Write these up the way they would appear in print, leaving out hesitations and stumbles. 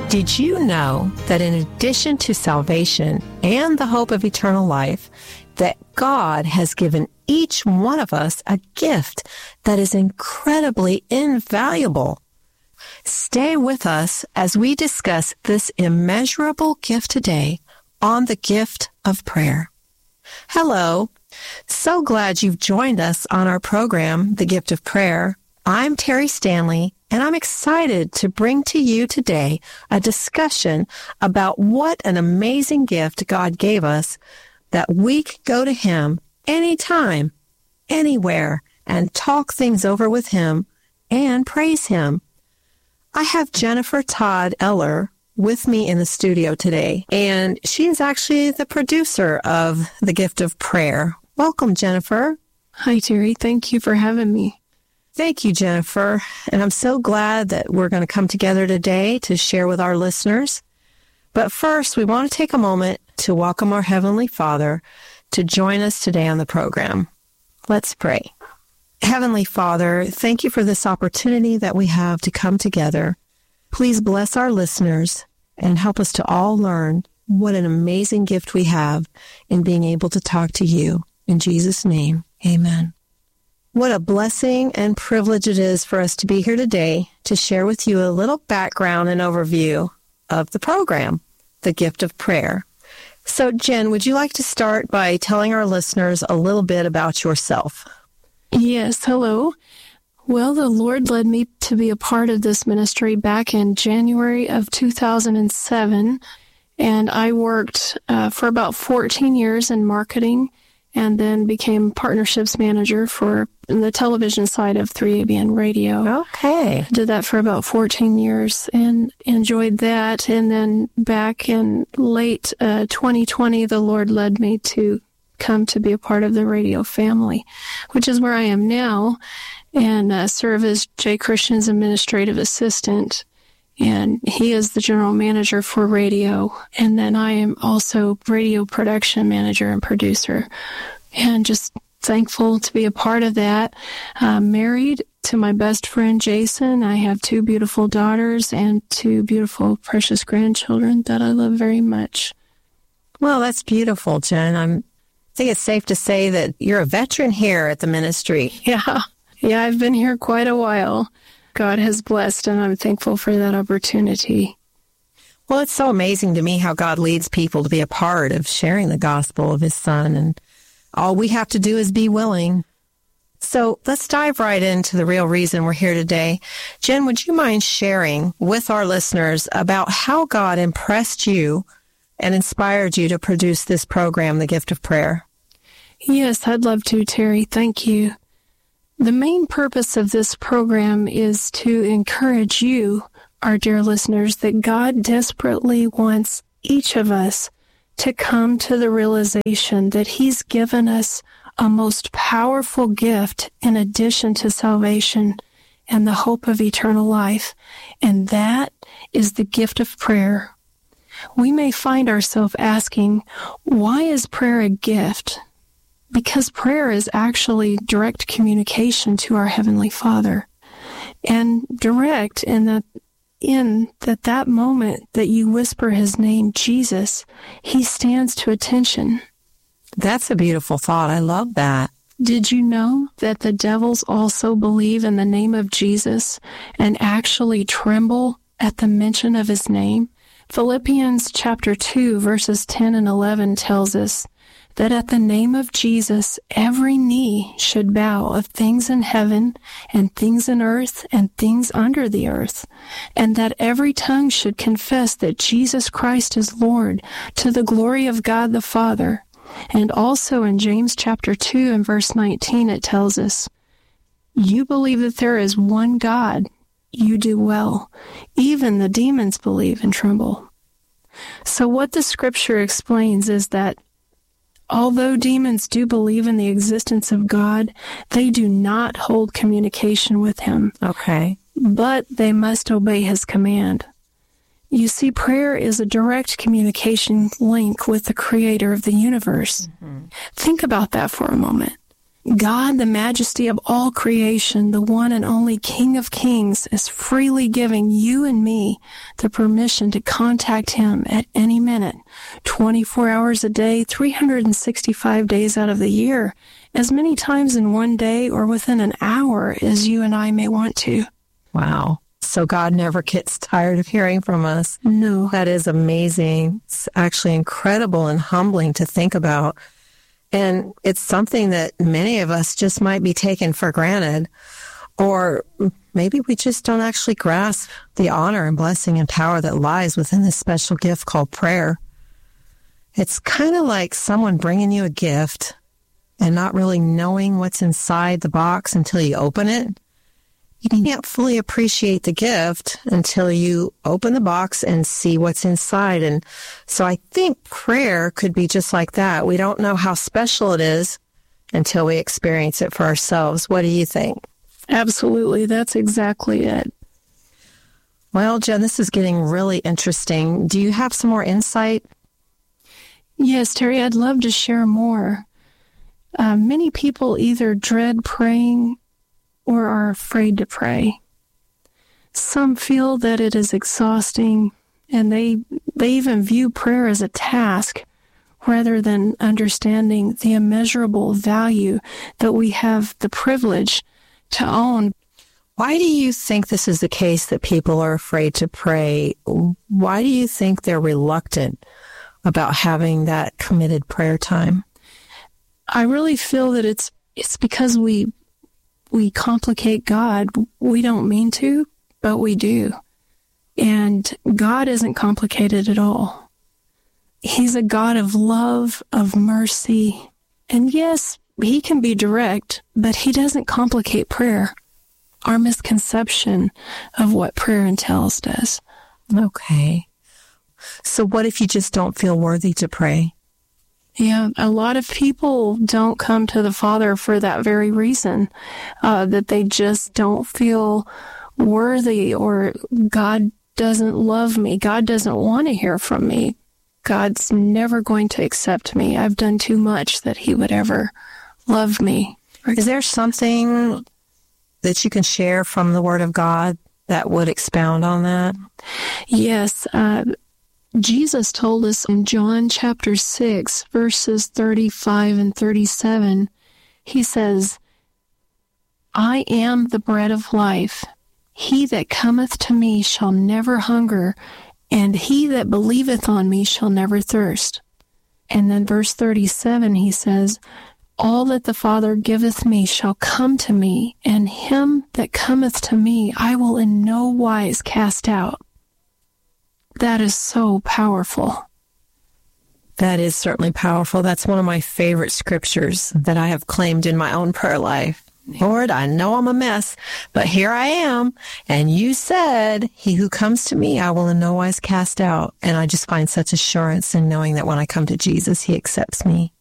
Did you know that in addition to salvation and the hope of eternal life, that God has given each one of us a gift that is incredibly invaluable? Stay with us as we discuss this immeasurable gift today on the gift of prayer. Hello. So glad you've joined us on our program, The Gift of Prayer. I'm Terry Stanley, and I'm excited to bring to you today a discussion about what an amazing gift God gave us that we could go to Him anytime, anywhere, and talk things over with Him and praise Him. I have Jennifer Todd Eller with me in the studio today, and she is actually the producer of The Gift of Prayer. Welcome, Jennifer. Hi, Terry. Thank you for having me. Thank you, Jennifer. And I'm so glad that we're going to come together today to share with our listeners. But first, we want to take a moment to welcome our Heavenly Father to join us today on the program. Let's pray. Heavenly Father, thank you for this opportunity that we have to come together. Please bless our listeners and help us to all learn what an amazing gift we have in being able to talk to you. In Jesus' name, amen. What a blessing and privilege it is for us to be here today to share with you a little background and overview of the program, The Gift of Prayer. So, Jen, would you like to start by telling our listeners a little bit about yourself? Yes, hello. Well, the Lord led me to be a part of this ministry back in January of 2007, and I worked for about 14 years in marketing and then became partnerships manager for the television side of 3ABN Radio. Okay. Did that for about 14 years and enjoyed that. And then back in late 2020, the Lord led me to come to be a part of the radio family, which is where I am now, and serve as Jay Christian's administrative assistant. And he is the general manager for radio. And then I am also radio production manager and producer. And just thankful to be a part of that. I'm married to my best friend, Jason. I have 2 beautiful daughters and 2 beautiful, precious grandchildren that I love very much. Well, that's beautiful, Jen. I think it's safe to say that you're a veteran here at the ministry. Yeah, I've been here quite a while. God has blessed, and I'm thankful for that opportunity. Well, it's so amazing to me how God leads people to be a part of sharing the gospel of His Son, and all we have to do is be willing. So let's dive right into the real reason we're here today. Jen, would you mind sharing with our listeners about how God impressed you and inspired you to produce this program, The Gift of Prayer? Yes, I'd love to, Terry. Thank you. The main purpose of this program is to encourage you, our dear listeners, that God desperately wants each of us to come to the realization that He's given us a most powerful gift in addition to salvation and the hope of eternal life, and that is the gift of prayer. We may find ourselves asking, why is prayer a gift? Because prayer is actually direct communication to our Heavenly Father. And direct in that moment that you whisper His name, Jesus, He stands to attention. That's a beautiful thought. I love that. Did you know that the devils also believe in the name of Jesus and actually tremble at the mention of His name? Philippians chapter 2, verses 10 and 11 tells us that at the name of Jesus, every knee should bow of things in heaven and things in earth and things under the earth, and that every tongue should confess that Jesus Christ is Lord, to the glory of God the Father. And also in James chapter 2 and verse 19, it tells us, you believe that there is one God. You do well. Even the demons believe and tremble. So what the scripture explains is that although demons do believe in the existence of God, they do not hold communication with Him. Okay. But they must obey His command. You see, prayer is a direct communication link with the Creator of the universe. Mm-hmm. Think about that for a moment. God, the majesty of all creation, the one and only King of Kings, is freely giving you and me the permission to contact Him at any minute, 24 hours a day, 365 days out of the year, as many times in one day or within an hour as you and I may want to. Wow. So God never gets tired of hearing from us. No. That is amazing. It's actually incredible and humbling to think about. And it's something that many of us just might be taken for granted, or maybe we just don't actually grasp the honor and blessing and power that lies within this special gift called prayer. It's kind of like someone bringing you a gift and not really knowing what's inside the box until you open it. You can't fully appreciate the gift until you open the box and see what's inside. And so I think prayer could be just like that. We don't know how special it is until we experience it for ourselves. What do you think? Absolutely. That's exactly it. Well, Jen, this is getting really interesting. Do you have some more insight? Yes, Terry, I'd love to share more. Many people either dread praying or are afraid to pray. Some feel that it is exhausting, and they even view prayer as a task rather than understanding the immeasurable value that we have the privilege to own. Why do you think this is the case that people are afraid to pray? Why do you think they're reluctant about having that committed prayer time? I really feel that it's because we complicate God. We don't mean to, but we do. And God isn't complicated at all. He's a God of love, of mercy. And yes, He can be direct, but He doesn't complicate prayer. Our misconception of what prayer entails does. Okay. So what if you just don't feel worthy to pray? Yeah, a lot of people don't come to the Father for that very reason, that they just don't feel worthy, or God doesn't love me. God doesn't want to hear from me. God's never going to accept me. I've done too much that He would ever love me. Is there something that you can share from the Word of God that would expound on that? Yes, Jesus told us in John chapter 6, verses 35 and 37, He says, I am the bread of life. He that cometh to me shall never hunger, and he that believeth on me shall never thirst. And then verse 37, He says, all that the Father giveth me shall come to me, and him that cometh to me I will in no wise cast out. That is so powerful. That is certainly powerful. That's one of my favorite scriptures that I have claimed in my own prayer life. Lord, I know I'm a mess, but here I am. And you said, he who comes to me, I will in no wise cast out. And I just find such assurance in knowing that when I come to Jesus, He accepts me.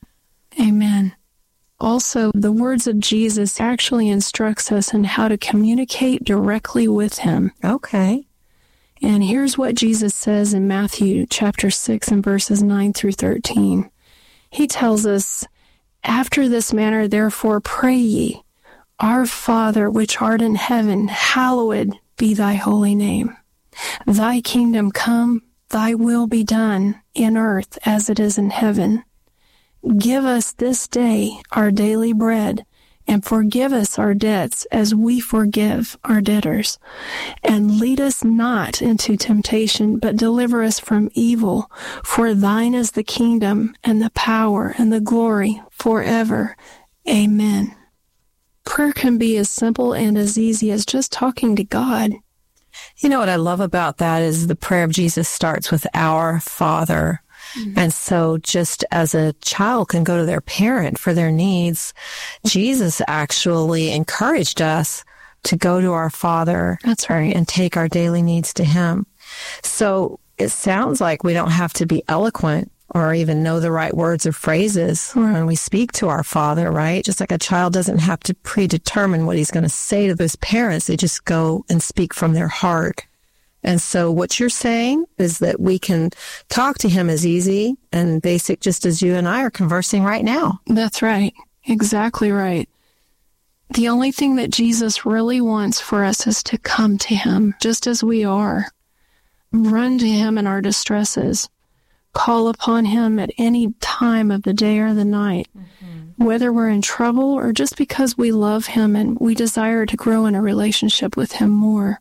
Amen. Also, the words of Jesus actually instructs us in how to communicate directly with Him. Okay. And here's what Jesus says in Matthew chapter 6 and verses 9 through 13. He tells us, after this manner, therefore, pray ye, Our Father which art in heaven, hallowed be thy holy name. Thy kingdom come, thy will be done, in earth as it is in heaven. Give us this day our daily bread, and forgive us our debts as we forgive our debtors. And lead us not into temptation, but deliver us from evil. For thine is the kingdom, and the power, and the glory, forever. Amen. Prayer can be as simple and as easy as just talking to God. You know what I love about that is the prayer of Jesus starts with Our Father. Mm-hmm. And so just as a child can go to their parent for their needs, Jesus actually encouraged us to go to our Father. That's right. And take our daily needs to Him. So it sounds like we don't have to be eloquent or even know the right words or phrases when we speak to our Father, right? Just like a child doesn't have to predetermine what he's going to say to those parents. They just go and speak from their heart. And so what you're saying is that we can talk to Him as easy and basic, just as you and I are conversing right now. That's right. Exactly right. The only thing that Jesus really wants for us is to come to him just as we are. Run to him in our distresses. Call upon him at any time of the day or the night, whether we're in trouble or just because we love him and we desire to grow in a relationship with him more.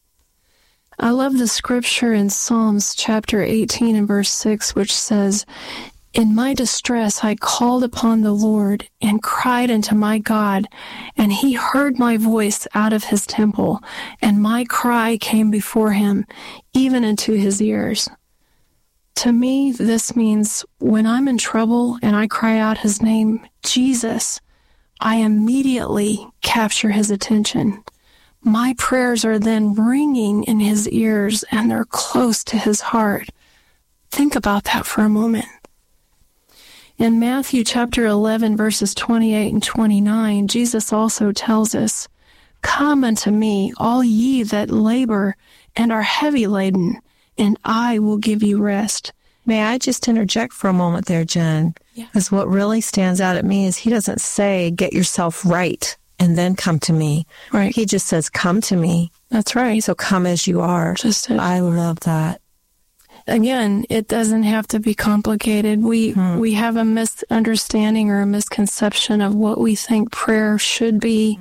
I love the scripture in Psalms chapter 18 and verse 6, which says, "In my distress I called upon the Lord and cried unto my God, and he heard my voice out of his temple, and my cry came before him, even into his ears." To me, this means when I'm in trouble and I cry out his name, Jesus, I immediately capture his attention. My prayers are then ringing in his ears and they're close to his heart. Think about that for a moment. In Matthew chapter 11, verses 28 and 29, Jesus also tells us, "Come unto me, all ye that labor and are heavy laden, and I will give you rest." May I just interject for a moment there, Jen? Because what really stands out at me is he doesn't say, get yourself right and then come to me. Right. He just says, come to me. That's right. So come as you are. I love that. Again, it doesn't have to be complicated. We have a misunderstanding or a misconception of what we think prayer should be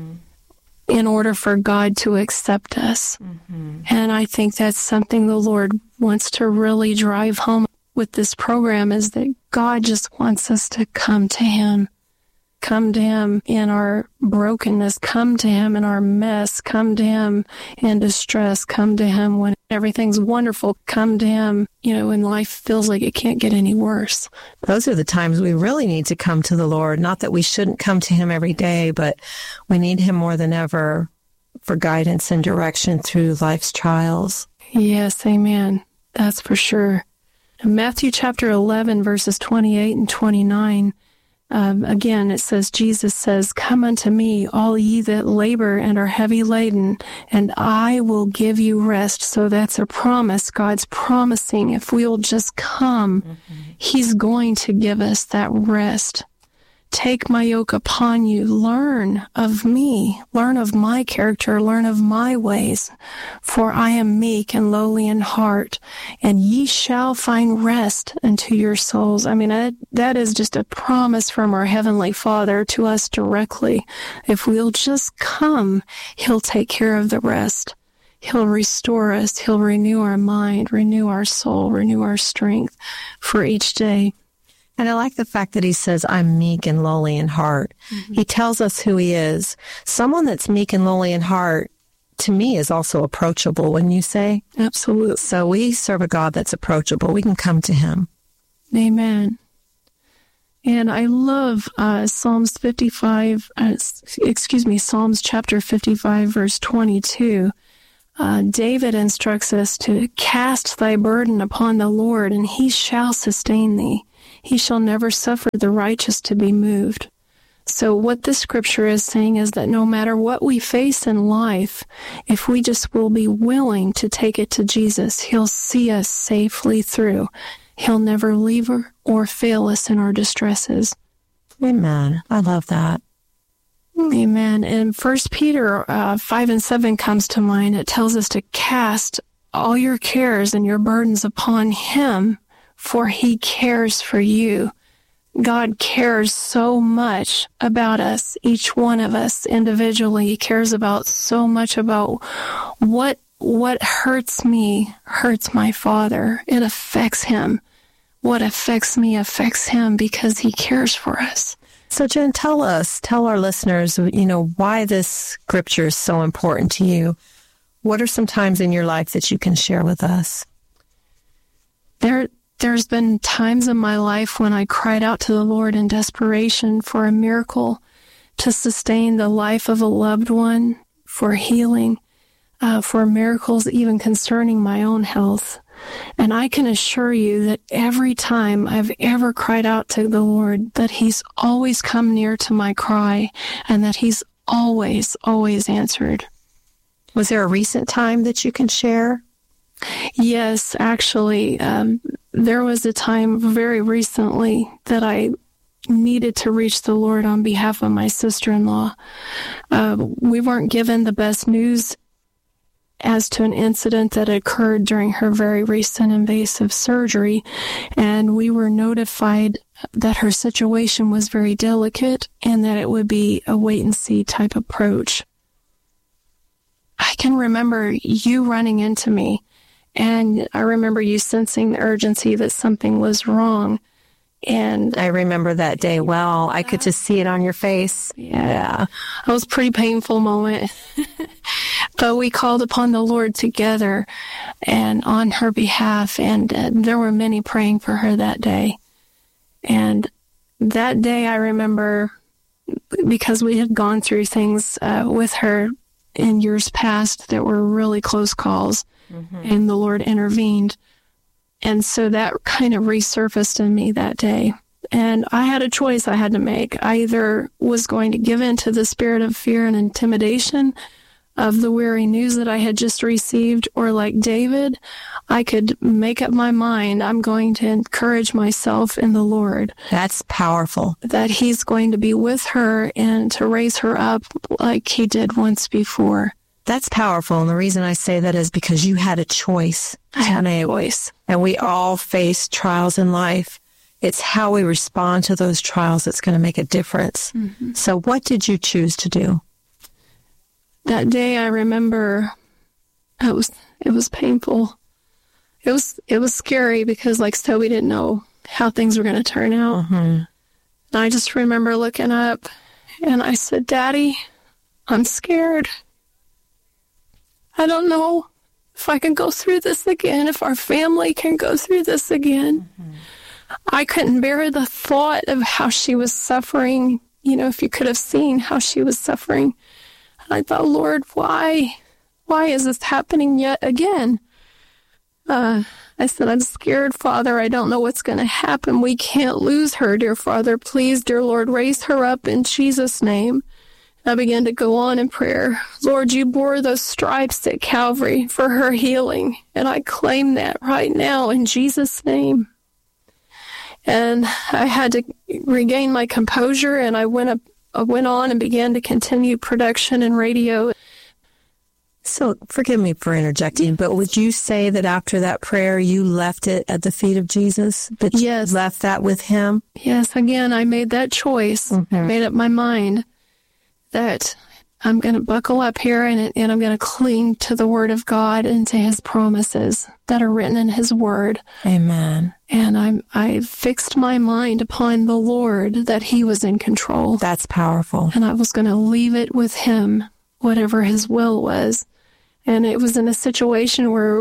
in order for God to accept us. And I think that's something the Lord wants to really drive home with this program, is that God just wants us to come to him. Come to him in our brokenness. Come to him in our mess. Come to him in distress. Come to him when everything's wonderful. Come to him, when life feels like it can't get any worse. Those are the times we really need to come to the Lord. Not that we shouldn't come to him every day, but we need him more than ever for guidance and direction through life's trials. Yes, amen. That's for sure. In Matthew chapter 11, verses 28 and 29, again, it says, Jesus says, "Come unto me, all ye that labor and are heavy laden, and I will give you rest." So that's a promise. God's promising if we'll just come, he's going to give us that rest. "Take my yoke upon you, learn of me, learn of my character, learn of my ways, for I am meek and lowly in heart, and ye shall find rest unto your souls." I mean, that is just a promise from our Heavenly Father to us directly. If we'll just come, he'll take care of the rest. He'll restore us. He'll renew our mind, renew our soul, renew our strength for each day. And I like the fact that he says, I'm meek and lowly in heart. He tells us who he is. Someone that's meek and lowly in heart, to me, is also approachable, wouldn't you say? Absolutely. So we serve a God that's approachable. We can come to him. Amen. And I love Psalms chapter 55, verse 22. David instructs us to cast thy burden upon the Lord, and he shall sustain thee. He shall never suffer the righteous to be moved. So what this scripture is saying is that no matter what we face in life, if we just will be willing to take it to Jesus, he'll see us safely through. He'll never leave or fail us in our distresses. Amen. I love that. Amen. And 1 Peter 5 and 7 comes to mind. It tells us to cast all your cares and your burdens upon him, for he cares for you. God cares so much about us, each one of us individually. He cares about so much about what hurts me, hurts my Father. It affects him. What affects me affects him because he cares for us. So Jen, tell our listeners, why this scripture is so important to you. What are some times in your life that you can share with us? There's been times in my life when I cried out to the Lord in desperation for a miracle to sustain the life of a loved one, for healing, for miracles even concerning my own health. And I can assure you that every time I've ever cried out to the Lord, that he's always come near to my cry and that he's always, always answered. Was there a recent time that you can share? Yes, actually, there was a time very recently that I needed to reach the Lord on behalf of my sister-in-law. We weren't given the best news as to an incident that occurred during her very recent invasive surgery, and we were notified that her situation was very delicate and that it would be a wait-and-see type approach. I can remember you running into me, and I remember you sensing the urgency that something was wrong. And I remember that day well. I could just see it on your face. Yeah. It was a pretty painful moment. But we called upon the Lord together and on her behalf, and there were many praying for her that day. And that day I remember, because we had gone through things with her in years past that were really close calls, and the Lord intervened. And so that kind of resurfaced in me that day. And I had a choice I had to make. I either was going to give in to the spirit of fear and intimidation of the weary news that I had just received, or like David, I could make up my mind. I'm going to encourage myself in the Lord. That's powerful. That He's going to be with her and to raise her up like He did once before. That's powerful. And the reason I say that is because you had a choice. I had a choice. And we all face trials in life. It's how we respond to those trials that's going to make a difference. So what did you choose to do? That day, I remember it was painful. It was scary because, like Toby, didn't know how things were going to turn out. And I just remember looking up and I said, "Daddy, I'm scared. I don't know if I can go through this again, if our family can go through this again." I couldn't bear the thought of how she was suffering. You know, if you could have seen how she was suffering. And I thought, Lord, why is this happening yet again? I said, I'm scared, Father. I don't know what's going to happen. We can't lose her, dear Father. Please, dear Lord, raise her up in Jesus' name. I began to go on in prayer. Lord, you bore those stripes at Calvary for her healing, and I claim that right now in Jesus' name. And I had to regain my composure, and I went on and began to continue production in radio. So forgive me for interjecting, but would you say that after that prayer, you left it at the feet of Jesus? That yes. You left that with Him? Yes, again, I made that choice, made up my mind that I'm going to buckle up here and I'm going to cling to the Word of God and to His promises that are written in His Word. Amen. And I fixed my mind upon the Lord, that He was in control. That's powerful. And I was going to leave it with Him, whatever His will was. And it was in a situation where,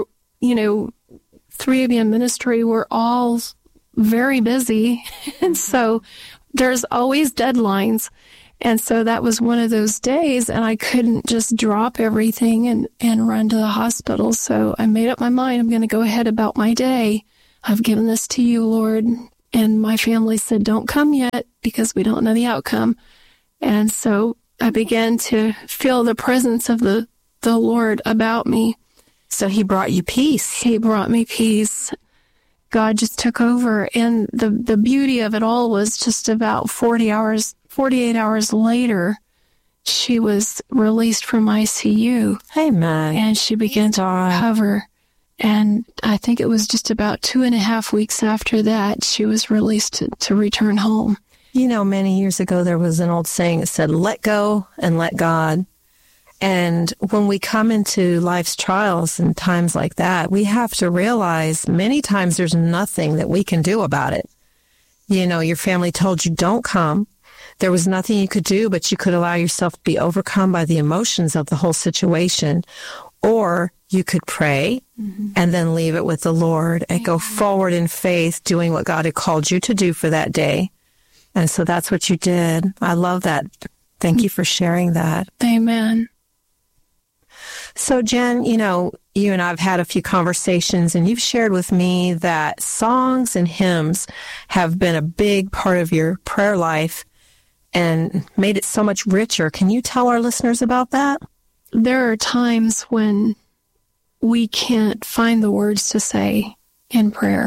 3ABN Ministry were all very busy. And so there's always deadlines. And so that was one of those days, and I couldn't just drop everything and run to the hospital. So I made up my mind, I'm going to go ahead about my day. I've given this to you, Lord. And my family said, don't come yet because we don't know the outcome. And so I began to feel the presence of the Lord about me. So He brought you peace. He brought me peace. God just took over. And the beauty of it all was just about 48 hours later, she was released from ICU. Amen. And she began to recover. And I think it was just about 2.5 weeks after that, she was released to return home. Many years ago, there was an old saying that said, let go and let God. And when we come into life's trials and times like that, we have to realize many times there's nothing that we can do about it. Your family told you don't come. There was nothing you could do, but you could allow yourself to be overcome by the emotions of the whole situation. Or you could pray and then leave it with the Lord and go forward in faith, doing what God had called you to do for that day. And so that's what you did. I love that. Thank you for sharing that. Amen. So Jen, you and I have had a few conversations, and you've shared with me that songs and hymns have been a big part of your prayer life and made it so much richer. Can you tell our listeners about that? There are times when we can't find the words to say in prayer.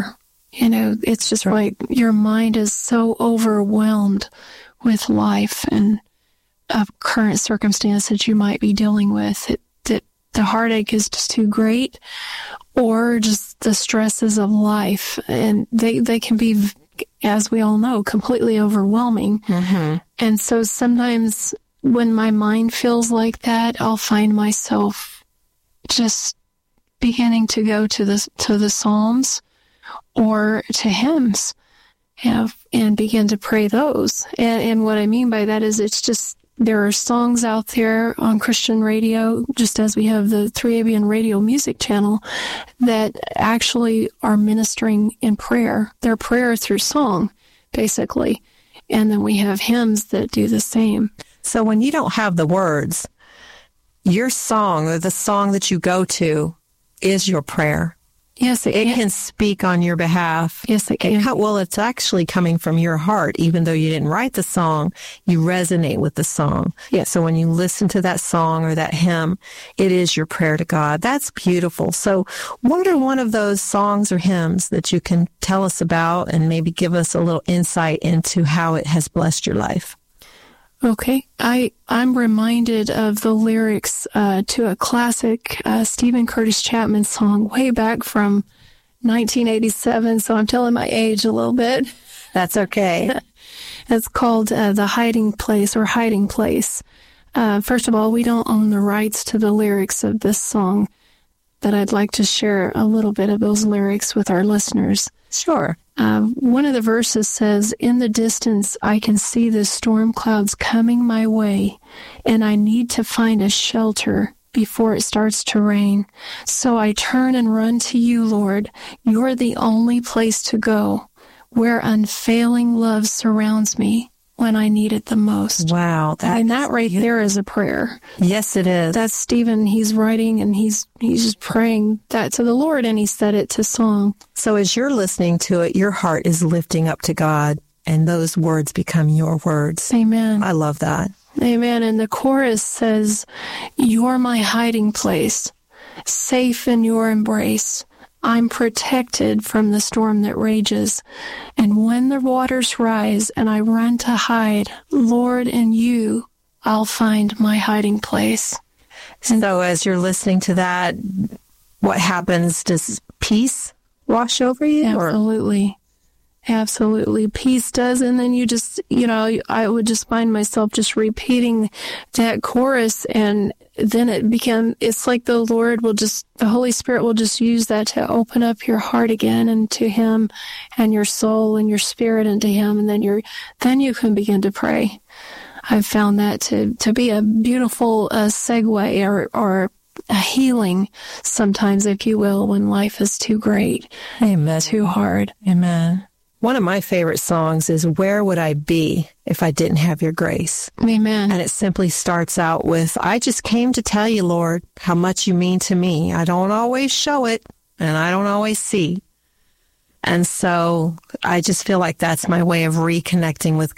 It's just like your mind is so overwhelmed with life and current circumstance that you might be dealing with. That the heartache is just too great, or just the stresses of life. And they can be, as we all know, completely overwhelming. Mm-hmm. And so sometimes when my mind feels like that, I'll find myself just beginning to go to the Psalms or to hymns and begin to pray those. And what I mean by that is it's just, there are songs out there on Christian radio, just as we have the 3ABN radio music channel, that actually are ministering in prayer. They're prayer through song, basically. And then we have hymns that do the same. So when you don't have the words, your song or the song that you go to is your prayer. Yes, it can speak on your behalf. Yes, it can. Well, it's actually coming from your heart. Even though you didn't write the song, you resonate with the song. Yes. So when you listen to that song or that hymn, it is your prayer to God. That's beautiful. So what are one of those songs or hymns that you can tell us about and maybe give us a little insight into how it has blessed your life? Okay. I'm reminded of the lyrics to a classic Stephen Curtis Chapman song way back from 1987, so I'm telling my age a little bit. That's okay. It's called The Hiding Place or Hiding Place. First of all, we don't own the rights to the lyrics of this song, but I'd like to share a little bit of those lyrics with our listeners. Sure. One of the verses says, "In the distance, I can see the storm clouds coming my way, and I need to find a shelter before it starts to rain. So I turn and run to you, Lord. You're the only place to go, where unfailing love surrounds me when I need it the most." Wow. That right there is a prayer. Yes, it is. That's Stephen. He's writing and he's just praying that to the Lord, and he said it to song. So as you're listening to it, your heart is lifting up to God, and those words become your words. Amen. I love that. Amen. And the chorus says, "You're my hiding place, safe in your embrace. I'm protected from the storm that rages. And when the waters rise and I run to hide, Lord, in you, I'll find my hiding place." So as you're listening to that, what happens? Does peace wash over you? Absolutely. Absolutely. Peace does. And then you just, I would just find myself just repeating that chorus, and then it's like the Holy Spirit will just use that to open up your heart again and to Him, and your soul and your spirit into Him. And then you can begin to pray. I've found that to be a beautiful segue or a healing sometimes, if you will, when life is too great. Amen. Too hard. Amen. One of my favorite songs is "Where Would I Be If I Didn't Have Your Grace?" Amen. And it simply starts out with, "I just came to tell you, Lord, how much you mean to me. I don't always show it, and I don't always see." And so I just feel like that's my way of reconnecting with God.